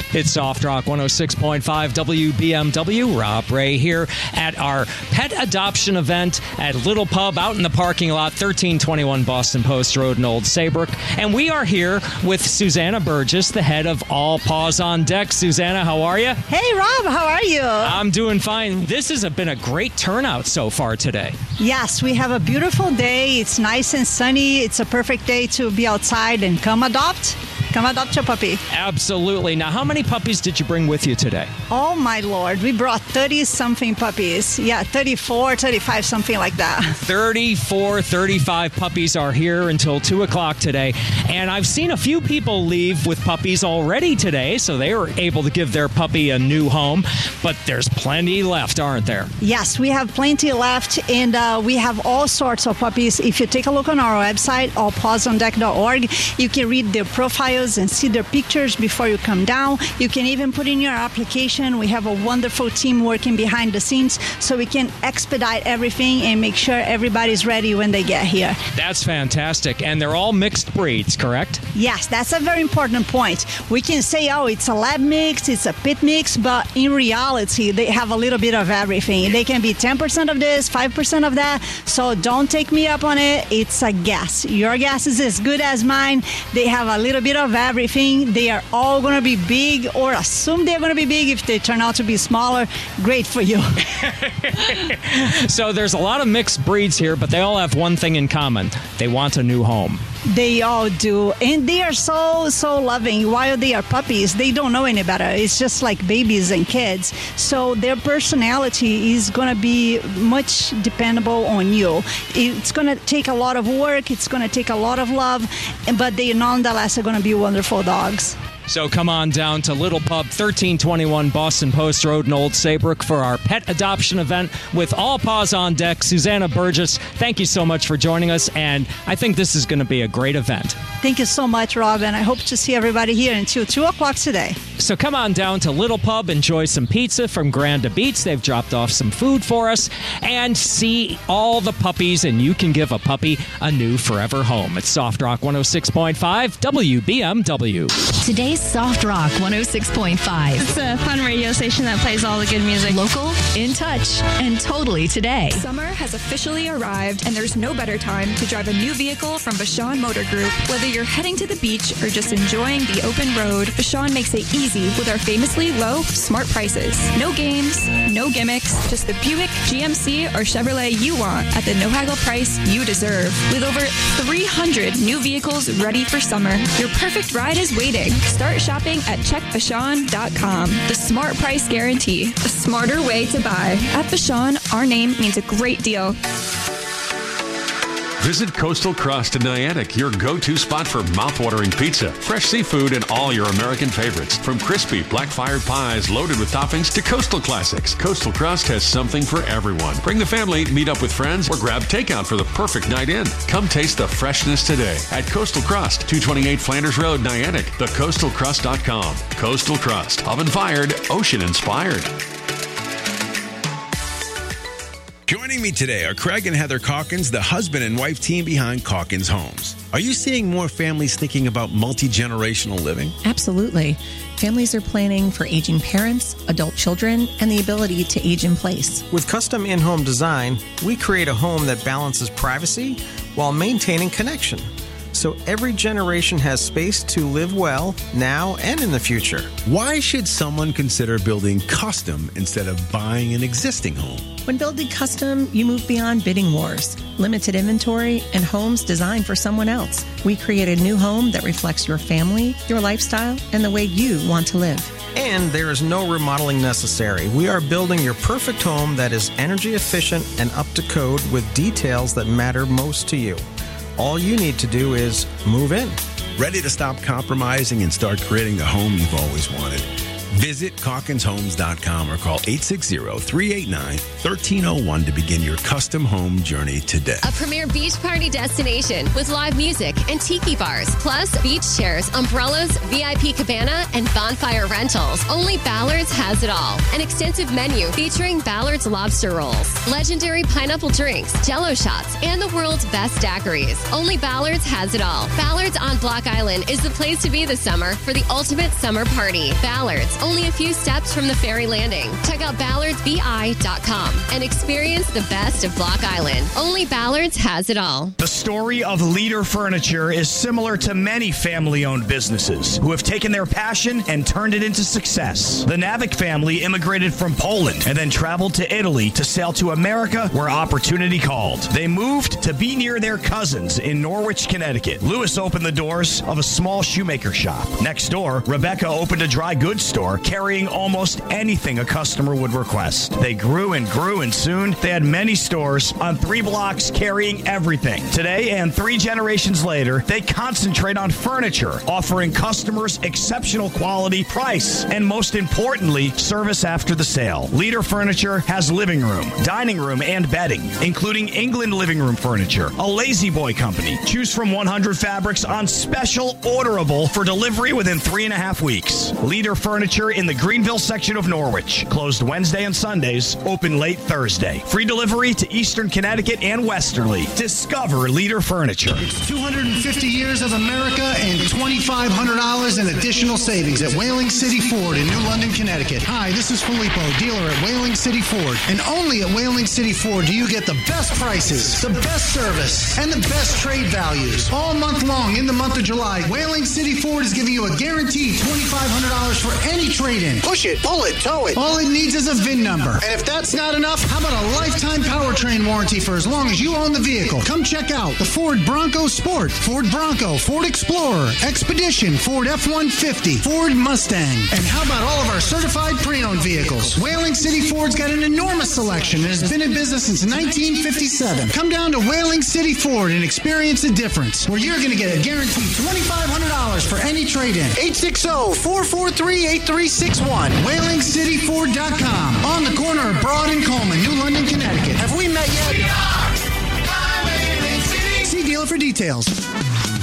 It's Soft Rock 106.5 WBMW. Rob Ray here at our pet adoption event at Little Pub out in the parking lot, 1321 Boston Post Road in Old Saybrook. And we are here with Susanna Burgess, the head of All Paws on Deck. Susanna, how are you? Hey, Rob, how are you? I'm doing fine. This has been a great turnout so far today. Yes, we have a beautiful day. It's nice and sunny. It's a perfect day to be outside and come adopt. Come adopt your puppy. Absolutely. Now, how many puppies did you bring with you today? Oh, my Lord. We brought 30-something puppies. Yeah, 34, 35, something like that. 34, 35 puppies are here until 2 o'clock today. And I've seen a few people leave with puppies already today, so they were able to give their puppy a new home. But there's plenty left, aren't there? Yes, we have plenty left, and we have all sorts of puppies. If you take a look on our website, allpawsondeck.org, you can read their profiles and see their pictures before you come down. You can even put in your application. We have a wonderful team working behind the scenes so we can expedite everything and make sure everybody's ready when they get here. That's fantastic. And they're all mixed breeds, correct? Yes, that's a very important point. We can say, oh, it's a lab mix, it's a pit mix, but in reality, they have a little bit of everything. They can be 10% of this, 5% of that. So don't take me up on it. It's a guess. Your guess is as good as mine. They have a little bit of everything. They are all going to be big, or assume they're going to be big. If they turn out to be smaller, great for you. So there's a lot of mixed breeds here, but they all have one thing in common. They want a new home. They all do. And they are so loving. While they are puppies, they don't know any better. It's just like babies and kids. So their personality is going to be much dependable on you. It's going to take a lot of work. It's going to take a lot of love. But they nonetheless are going to be wonderful dogs. So come on down to Little Pub, 1321 Boston Post Road in Old Saybrook for our pet adoption event with All Paws on Deck. Susanna Burgess, thank you so much for joining us, and I think this is going to be a great event. Thank you so much, Rob, and I hope to see everybody here until 2 o'clock today. So come on down to Little Pub, enjoy some pizza from Granda Beats. They've dropped off some food for us, and see all the puppies, and you can give a puppy a new forever home. It's Soft Rock 106.5 WBMW. Today's Soft Rock 106.5. It's a fun radio station that plays all the good music. Local, in touch, and totally today. Summer has officially arrived, and there's no better time to drive a new vehicle from Vachon Motor Group. Whether you're heading to the beach or just enjoying the open road, Vachon makes it easy with our famously low, smart prices. No games, no gimmicks, just the Buick, GMC, or Chevrolet you want at the no-haggle price you deserve. With over 300 new vehicles ready for summer, your perfect ride is waiting. Start shopping at checkvachon.com. The smart price guarantee, a smarter way to buy. At Vachon, our name means a great deal. Visit Coastal Crust in Niantic, your go-to spot for mouth-watering pizza, fresh seafood, and all your American favorites. From crispy black-fired pies loaded with toppings to coastal classics, Coastal Crust has something for everyone. Bring the family, meet up with friends, or grab takeout for the perfect night in. Come taste the freshness today at Coastal Crust, 228 Flanders Road, Niantic, thecoastalcrust.com. Coastal Crust, oven-fired, ocean-inspired. Joining me today are Craig and Heather Calkins, the husband and wife team behind Calkins Homes. Are you seeing more families thinking about multi-generational living? Absolutely. Families are planning for aging parents, adult children, and the ability to age in place. With custom in-home design, we create a home that balances privacy while maintaining connection. So every generation has space to live well now and in the future. Why should someone consider building custom instead of buying an existing home? When building custom, you move beyond bidding wars, limited inventory, and homes designed for someone else. We create a new home that reflects your family, your lifestyle, and the way you want to live. And there is no remodeling necessary. We are building your perfect home that is energy efficient and up to code with details that matter most to you. All you need to do is move in. Ready to stop compromising and start creating the home you've always wanted? Visit CawkinsHomes.com or call 860-389-1301 to begin your custom home journey today. A premier beach party destination with live music and tiki bars, plus beach chairs, umbrellas, VIP cabana, and bonfire rentals. Only Ballard's has it all. An extensive menu featuring Ballard's lobster rolls, legendary pineapple drinks, jello shots, and the world's best daiquiris. Only Ballard's has it all. Ballard's on Block Island is the place to be this summer for the ultimate summer party. Ballard's, only a few steps from the ferry landing. Check out ballardsbi.com and experience the best of Block Island. Only Ballard's has it all. The story of Leader Furniture is similar to many family-owned businesses who have taken their passion and turned it into success. The Navik family immigrated from Poland and then traveled to Italy to sail to America where opportunity called. They moved to be near their cousins in Norwich, Connecticut. Lewis opened the doors of a small shoemaker shop. Next door, Rebecca opened a dry goods store carrying almost anything a customer would request. They grew and grew, and soon they had many stores on 3 blocks carrying everything. Today, and 3 generations later, they concentrate on furniture, offering customers exceptional quality, price, and most importantly, service after the sale. Leader Furniture has living room, dining room, and bedding, including England living room furniture, a Lazy Boy company. Choose from 100 fabrics on special orderable for delivery within 3.5 weeks. Leader Furniture in the Greenville section of Norwich. Closed Wednesday and Sundays, open late Thursday. Free delivery to Eastern Connecticut and Westerly. Discover Leader Furniture. It's 250 years of America and $2,500 in additional savings at Whaling City Ford in New London, Connecticut. Hi, this is Filippo, dealer at Whaling City Ford. And only at Whaling City Ford do you get the best prices, the best service, and the best trade values. All month long in the month of July, Whaling City Ford is giving you a guaranteed $2,500 for any trade-in. Push it, pull it, tow it. All it needs is a VIN number. And if that's not enough, how about a lifetime powertrain warranty for as long as you own the vehicle? Come check out the Ford Bronco Sport, Ford Bronco, Ford Explorer, Expedition, Ford F-150, Ford Mustang. And how about all of our certified pre-owned vehicles? Whaling City Ford's got an enormous selection and has been in business since 1957. Come down to Whaling City Ford and experience the difference, where you're going to get a guaranteed $2,500 for any trade-in. 860-443-8361. WhalingCityFord.com. On the corner of Broad and Coleman, New London, Connecticut. Have we met yet? See dealer for details.